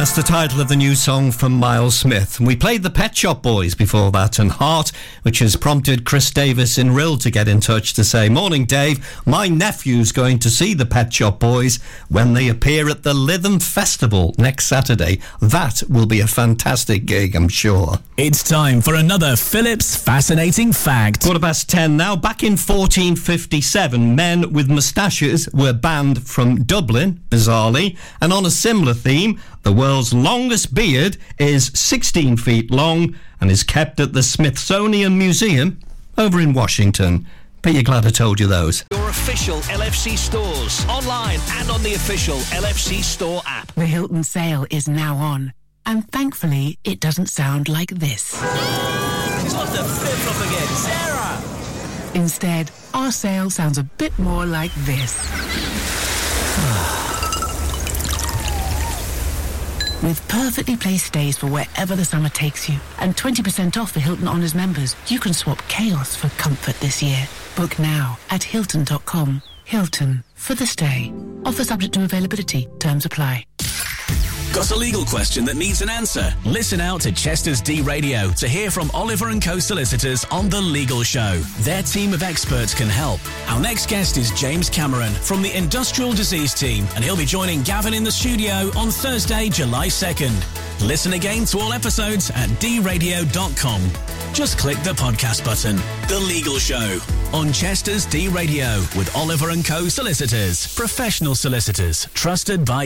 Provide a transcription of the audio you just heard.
That's the title of the new song from Miles Smith. And we played the Pet Shop Boys before that, and Heart, which has prompted Chris Davis in Rill to get in touch to say, "Morning, Dave. My nephew's going to see the Pet Shop Boys when they appear at the Lytham Festival next Saturday. That will be a fantastic gig, I'm sure." It's time for another Phillips Fascinating Fact. 10:15 now. Back in 1457, men with moustaches were banned from Dublin, bizarrely. And on a similar theme, the world's longest beard is 16 feet long and is kept at the Smithsonian Museum over in Washington. Bet you're glad I told you those. Your official LFC stores, online and on the official LFC store app. The Hilton sale is now on. And thankfully, it doesn't sound like this. She's lost her flip-flop again. Sarah! Instead, our sale sounds a bit more like this. With perfectly placed stays for wherever the summer takes you, and 20% off for Hilton Honors members, you can swap chaos for comfort this year. Book now at Hilton.com. Hilton, for the stay. Offer subject to availability. Terms apply. Got a legal question that needs an answer? Listen out to Chester's D Radio to hear from Oliver & Co solicitors on The Legal Show. Their team of experts can help. Our next guest is James Cameron from the Industrial Disease Team, and he'll be joining Gavin in the studio on Thursday, July 2nd. Listen again to all episodes at dradio.com. Just click the podcast button. The Legal Show on Chester's D Radio with Oliver & Co solicitors. Professional solicitors trusted by